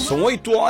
São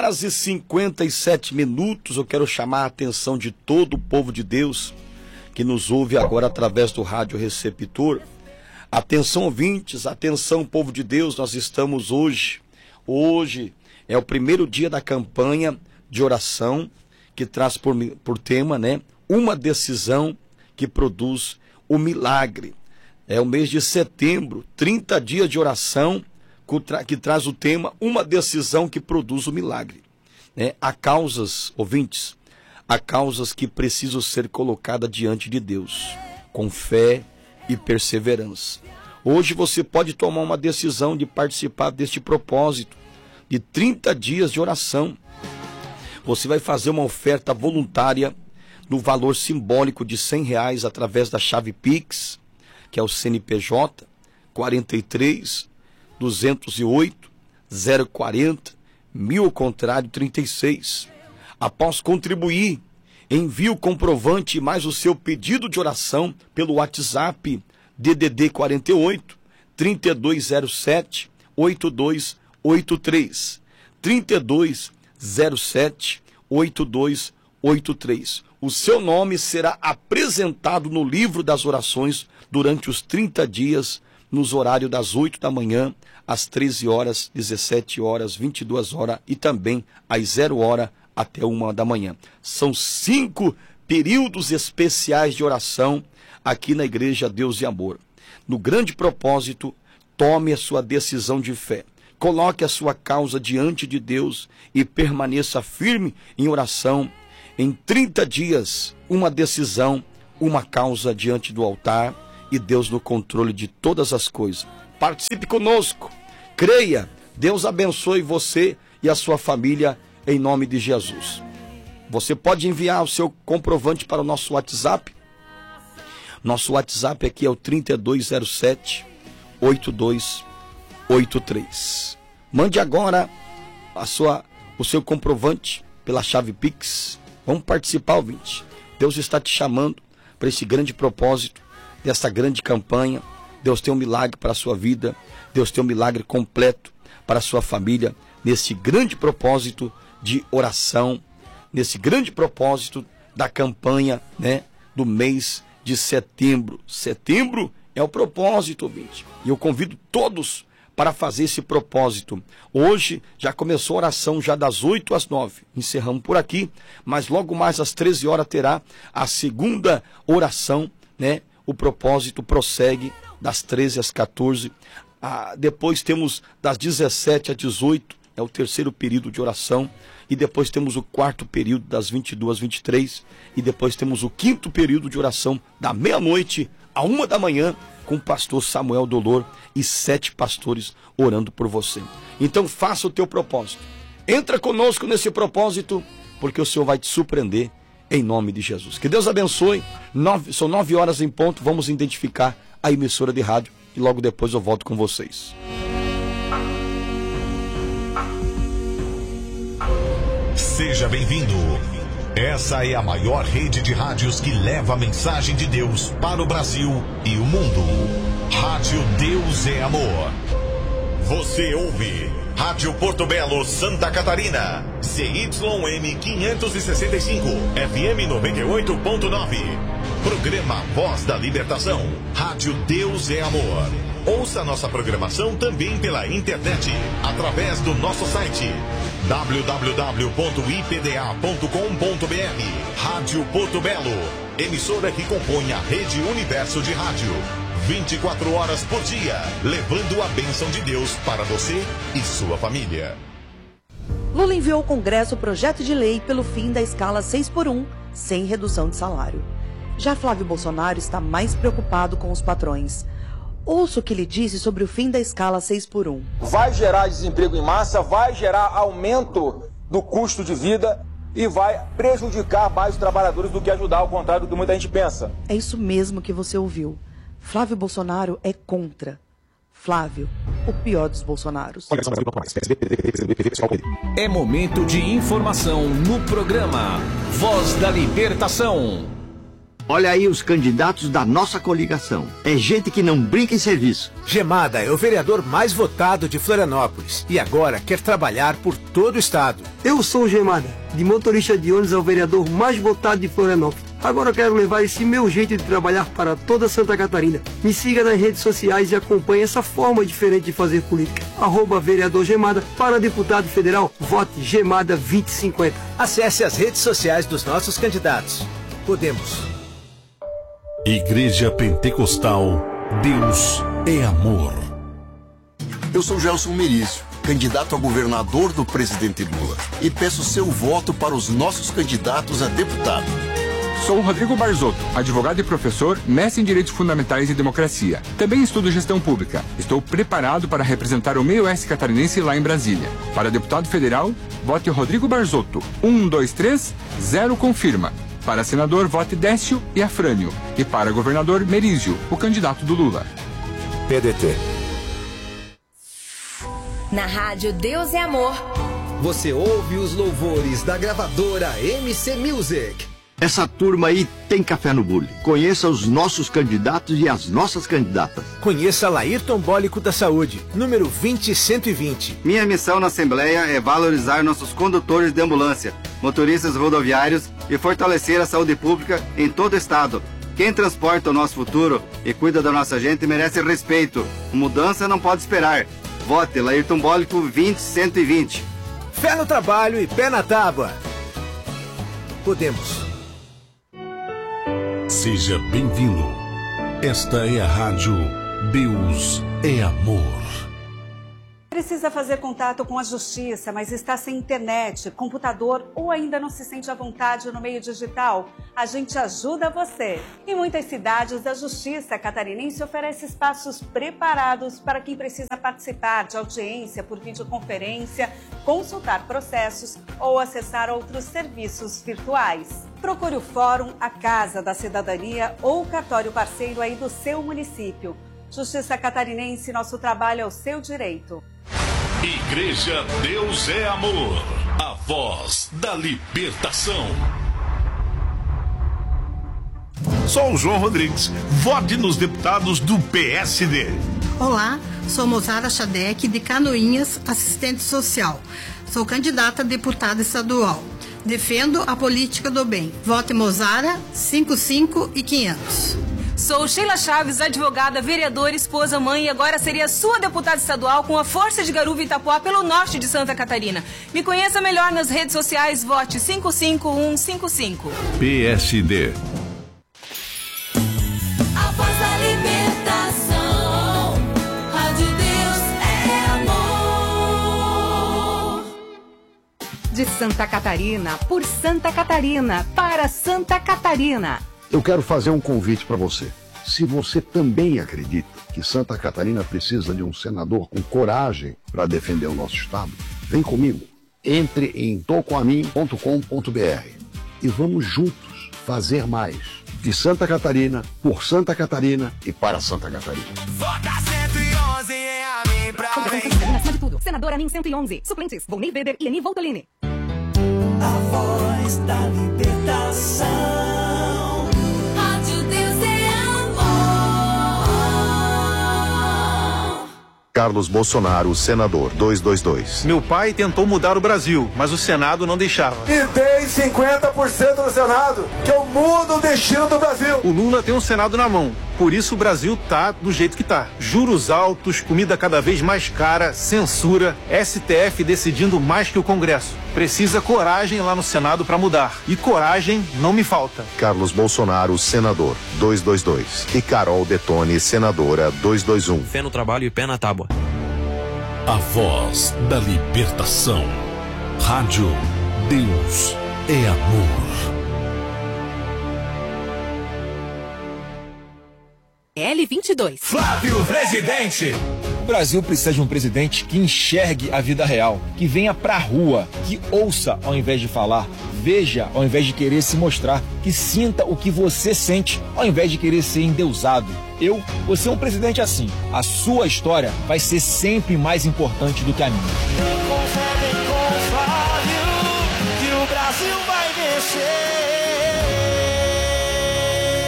8h57. Eu quero chamar a atenção de todo o povo de Deus que nos ouve agora através do rádio receptor. Atenção, ouvintes, atenção, povo de Deus, nós estamos hoje é o primeiro dia da campanha de oração que traz por tema, uma decisão que produz o milagre. É o mês de setembro, 30 dias de oração que traz o tema uma decisão que produz o milagre. Há causas, ouvintes, há causas que precisam ser colocadas diante de Deus, com fé e perseverança. Hoje você pode tomar uma decisão de participar deste propósito de 30 dias de oração. Você vai fazer uma oferta voluntária no valor simbólico de R$100 através da chave Pix, que é o CNPJ 43 208 040 1000 ao contrário 36. Após contribuir, envie o comprovante mais o seu pedido de oração pelo WhatsApp DDD 48 3207 8283 3207 8283. O seu nome será apresentado no livro das orações durante os 30 dias, nos horários das 8 da manhã, às 13 horas, 17 horas, 22 horas e também às 0 hora até 1 da manhã. São 5 períodos especiais de oração aqui na Igreja Deus e Amor. No grande propósito, tome a sua decisão de fé. Coloque a sua causa diante de Deus e permaneça firme em oração. Em 30 dias, uma decisão, uma causa diante do altar e Deus no controle de todas as coisas. Participe conosco, creia, Deus abençoe você e a sua família em nome de Jesus. Você pode enviar o seu comprovante para o nosso WhatsApp. Nosso WhatsApp aqui é o 3207 8283. Mande agora o seu comprovante pela chave Pix. Vamos participar, ouvinte. Deus está te chamando para esse grande propósito, dessa grande campanha. Deus tem um milagre para a sua vida. Deus tem um milagre completo para a sua família, nesse grande propósito de oração, nesse grande propósito da campanha, do mês de setembro. Setembro é o propósito, ouvinte. E eu convido todos para fazer esse propósito. Hoje já começou a oração, já das 8 às 9. Encerramos por aqui, mas logo mais às 13 horas terá a segunda oração, O propósito prossegue das 13 às 14. Depois temos das 17 às 18, é o terceiro período de oração. E depois temos o quarto período das 22 às 23. E depois temos o quinto período de oração da meia-noite à 1 da manhã, com o pastor Samuel Dolor e 7 pastores orando por você. Então faça o teu propósito. Entra conosco nesse propósito, porque o Senhor vai te surpreender em nome de Jesus. Que Deus abençoe. São 9 horas em ponto. Vamos identificar a emissora de rádio e logo depois eu volto com vocês. Seja bem-vindo. Essa é a maior rede de rádios que leva a mensagem de Deus para o Brasil e o mundo. Rádio Deus é Amor. Você ouve Rádio Porto Belo, Santa Catarina. CYM 565, FM 98.9. Programa Voz da Libertação. Rádio Deus é Amor. Ouça nossa programação também pela internet, através do nosso site www.ipda.com.br. Rádio Porto Belo, emissora que compõe a Rede Universo de Rádio. 24 horas por dia, levando a bênção de Deus para você e sua família. Lula enviou ao Congresso o projeto de lei pelo fim da escala 6x1, sem redução de salário. Já Flávio Bolsonaro está mais preocupado com os patrões. Ouça o que ele disse sobre o fim da escala 6x1. Vai gerar desemprego em massa, vai gerar aumento do custo de vida e vai prejudicar mais os trabalhadores do que ajudar, ao contrário do que muita gente pensa. É isso mesmo que você ouviu. Flávio Bolsonaro é contra. Flávio, o pior dos Bolsonaros. É momento de informação no programa Voz da Libertação. Olha aí os candidatos da nossa coligação. É gente que não brinca em serviço. Gemada é o vereador mais votado de Florianópolis e agora quer trabalhar por todo o estado. Eu sou o Gemada, de motorista de ônibus ao vereador mais votado de Florianópolis. Agora eu quero levar esse meu jeito de trabalhar para toda Santa Catarina. Me siga nas redes sociais e acompanhe essa forma diferente de fazer política. @vereador Gemada. Para deputado federal, vote Gemada 2050. Acesse as redes sociais dos nossos candidatos. Podemos. Igreja Pentecostal, Deus é amor. Eu sou Gelson Merizio, candidato a governador do presidente Lula, e peço seu voto para os nossos candidatos a deputado. Sou o Rodrigo Barzotto, advogado e professor, mestre em Direitos Fundamentais e Democracia. Também estudo Gestão Pública. Estou preparado para representar o meio oeste catarinense lá em Brasília. Para deputado federal, vote Rodrigo Barzotto. 123-0 confirma. Para senador, vote Décio e Afrânio. E para governador, Merizio, o candidato do Lula. PDT. Na rádio Deus é Amor. Você ouve os louvores da gravadora MC Music. Essa turma aí tem café no bule. Conheça os nossos candidatos e as nossas candidatas. Conheça Laírton Bólico da Saúde, número 20120. Minha missão na Assembleia é valorizar nossos condutores de ambulância, motoristas rodoviários e fortalecer a saúde pública em todo o estado. Quem transporta o nosso futuro e cuida da nossa gente merece respeito. Mudança não pode esperar. Vote Laírton Bólico 20120. Fé no trabalho e pé na tábua. Podemos. Seja bem-vindo. Esta é a rádio Deus é Amor. Precisa fazer contato com a justiça, mas está sem internet, computador ou ainda não se sente à vontade no meio digital? A gente ajuda você. Em muitas cidades, a Justiça Catarinense oferece espaços preparados para quem precisa participar de audiência por videoconferência, consultar processos ou acessar outros serviços virtuais. Procure o Fórum, a Casa da Cidadania ou o cartório parceiro aí do seu município. Justiça Catarinense, nosso trabalho é o seu direito. Igreja Deus é Amor, a voz da libertação. Sou o João Rodrigues. Vote nos deputados do PSD. Olá, sou Mozara Chadec, de Canoinhas, assistente social. Sou candidata a deputada estadual. Defendo a política do bem. Vote Mozara 55500. Sou Sheila Chaves, advogada, vereadora, esposa, mãe e agora seria sua deputada estadual com a força de Garuva e Itapuá pelo norte de Santa Catarina. Me conheça melhor nas redes sociais, vote 55155. PSD. A voz da libertação, Rádio Deus é amor. De Santa Catarina, por Santa Catarina, para Santa Catarina. Eu quero fazer um convite para você. Se você também acredita que Santa Catarina precisa de um senador com coragem para defender o nosso estado, vem comigo. Entre em tocoamin.com.br e vamos juntos fazer mais. De Santa Catarina, por Santa Catarina e para Santa Catarina. Vota 111 em Amin pra frente. Acima de tudo, senador Amin 111. Suplentes, Volney Weber e Eni Voltolini. A voz da libertação. Carlos Bolsonaro, senador, 222. Meu pai tentou mudar o Brasil, mas o Senado não deixava. E tem 50% do Senado, que eu mudo o destino do Brasil. O Lula tem um Senado na mão, por isso o Brasil tá do jeito que tá. Juros altos, comida cada vez mais cara, censura, STF decidindo mais que o Congresso. Precisa coragem lá no Senado para mudar. E coragem não me falta. Carlos Bolsonaro, senador, 222. E Carol Detone, senadora, 221. Fé no trabalho e pé na tábua. A voz da libertação. Rádio Deus é Amor. L22. Flávio Presidente. O Brasil precisa de um presidente que enxergue a vida real, que venha pra rua, que ouça ao invés de falar, veja ao invés de querer se mostrar, que sinta o que você sente ao invés de querer ser endeusado. Eu vou ser um presidente assim. A sua história vai ser sempre mais importante do que a minha. Confere com o Flávio que o Brasil vai vencer.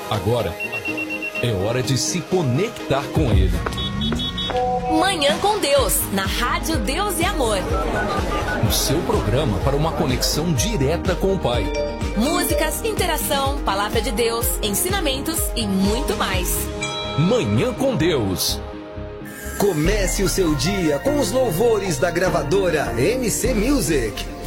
Agora é hora de se conectar com Ele. Manhã com Deus, na Rádio Deus e Amor. O seu programa para uma conexão direta com o Pai. Músicas, interação, palavra de Deus, ensinamentos e muito mais. Manhã com Deus. Comece o seu dia com os louvores da gravadora MC Music.